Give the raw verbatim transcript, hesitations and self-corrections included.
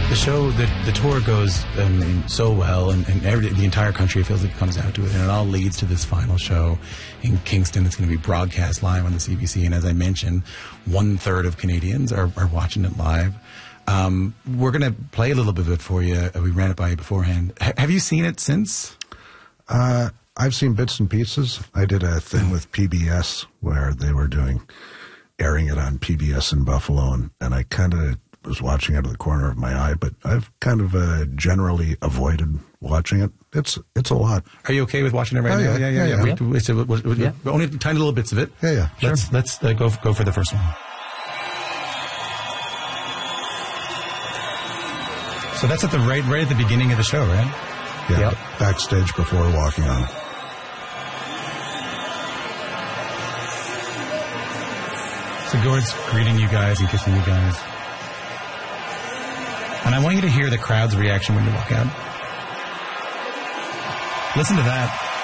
The show, the, the tour goes um, so well, and, and every, the entire country feels like it comes out to it, and it all leads to this final show in Kingston that's going to be broadcast live on the C B C. And as I mentioned, one third of Canadians are, are watching it live. Um, we're going to play a little bit of it for you. We ran it by you beforehand. H- have you seen it since? Uh, I've seen bits and pieces. I did a thing with P B S where they were doing airing it on P B S in Buffalo, and, and I kind of was watching out of the corner of my eye, but I've kind of uh, generally avoided watching it. It's it's a lot. Are you okay with watching it right oh, now? Yeah, yeah, yeah. yeah. We, we, we, we, we, yeah. Only tiny little bits of it. Yeah, yeah. Let's sure. let's uh, go go for the first one. So that's at the right right at the beginning of the show, right? Yeah, Yep. backstage before walking on. So Gord's greeting you guys and kissing you guys. And I want you to hear the crowd's reaction when you walk out. Listen to that.